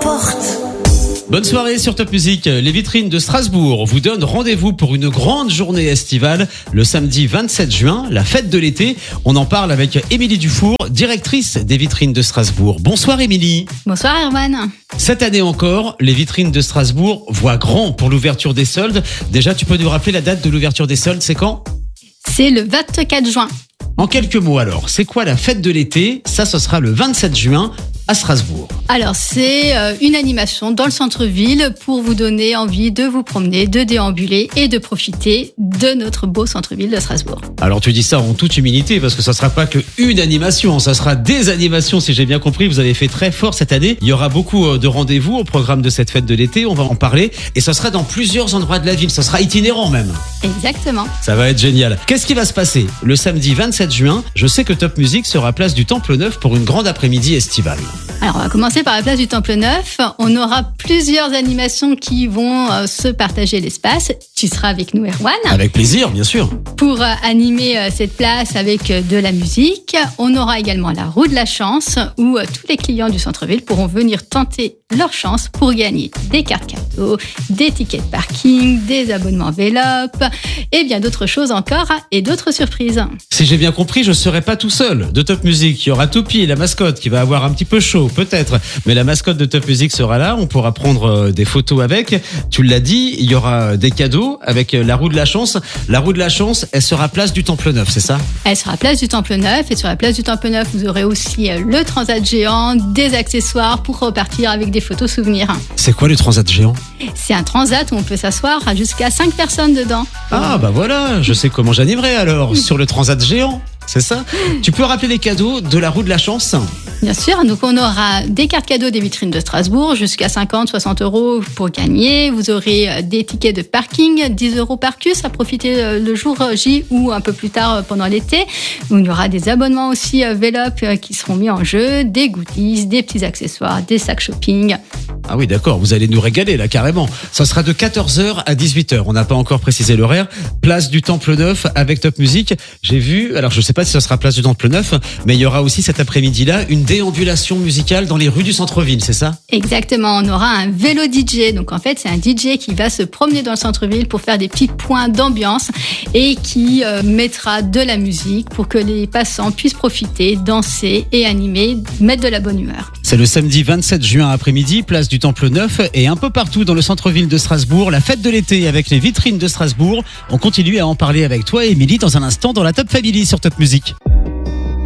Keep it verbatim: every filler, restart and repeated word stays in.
porte. Bonne soirée sur Top Music. Les vitrines de Strasbourg vous donnent rendez-vous pour une grande journée estivale le samedi vingt-sept juin, la fête de l'été. On en parle avec Émilie Dufour, directrice des vitrines de Strasbourg. Bonsoir Émilie. Bonsoir Erwan. Cette année encore, les vitrines de Strasbourg voient grand pour l'ouverture des soldes. Déjà, tu peux nous rappeler la date de l'ouverture des soldes, c'est quand ? C'est le vingt-quatre juin. En quelques mots alors, c'est quoi la fête de l'été ? Ça, ce sera le vingt-sept juin à Strasbourg. Alors, c'est euh, une animation dans le centre-ville pour vous donner envie de vous promener, de déambuler et de profiter de notre beau centre-ville de Strasbourg. Alors, tu dis ça en toute humilité parce que ça sera pas que une animation, ça sera des animations si j'ai bien compris. Vous avez fait très fort cette année. Il y aura beaucoup de rendez-vous au programme de cette fête de l'été. On va en parler et ça sera dans plusieurs endroits de la ville. Ça sera itinérant même. Exactement. Ça va être génial. Qu'est-ce qui va se passer le samedi vingt-sept juin ? Je sais que Top Music sera place du Temple Neuf pour une grande après-midi estivale. Alors, on va commencer par la place du Temple Neuf. On aura plusieurs animations qui vont euh, se partager l'espace. Tu seras avec nous, Erwan. Avec plaisir, bien sûr. Pour euh, animer euh, cette place avec euh, de la musique. On aura également la roue de la chance où euh, tous les clients du centre-ville pourront venir tenter leur chance pour gagner des cartes cadeaux, des tickets de parking, des abonnements Vélop et bien d'autres choses encore et d'autres surprises. Si j'ai bien compris, je ne serai pas tout seul de Top Music. Il y aura Topi, la mascotte, qui va avoir un petit peu chaud, peut-être. Mais la mascotte de Top Music sera là. On pourra prendre des photos avec. Tu l'as dit, il y aura des cadeaux avec la roue de la chance. La roue de la chance, elle sera place du Temple Neuf, c'est ça ? Elle sera place du Temple Neuf. Et sur la place du Temple Neuf, vous aurez aussi le transat géant, des accessoires pour repartir avec des photos souvenirs. C'est quoi le transat géant ? C'est un transat où on peut s'asseoir à jusqu'à cinq personnes dedans. Ah bah voilà, je sais comment j'animerai alors sur le transat géant. C'est ça ? Tu peux rappeler les cadeaux de la roue de la chance ? Bien sûr, donc on aura des cartes cadeaux des vitrines de Strasbourg, jusqu'à cinquante, soixante euros pour gagner. Vous aurez des tickets de parking, dix euros par cus à profiter le jour J ou un peu plus tard pendant l'été. Il y aura des abonnements aussi Vélop qui seront mis en jeu, des goodies, des petits accessoires, des sacs shopping. Ah oui, d'accord, vous allez nous régaler là, carrément. Ça sera de quatorze heures à dix-huit heures. On n'a pas encore précisé l'horaire. Place du Temple Neuf avec Top Music. J'ai vu, alors je sais pas si ça sera place du Temple Neuf, mais il y aura aussi cet après-midi-là une déambulation musicale dans les rues du centre-ville, c'est ça ? Exactement, on aura un vélo D J. Donc en fait, c'est un D J qui va se promener dans le centre-ville pour faire des petits points d'ambiance et qui euh, mettra de la musique pour que les passants puissent profiter, danser et animer, mettre de la bonne humeur. C'est le samedi vingt-sept juin après-midi, place du Temple Neuf et un peu partout dans le centre-ville de Strasbourg, la fête de l'été avec les vitrines de Strasbourg. On continue à en parler avec toi, Émilie, dans un instant dans la Top Family sur Top Music.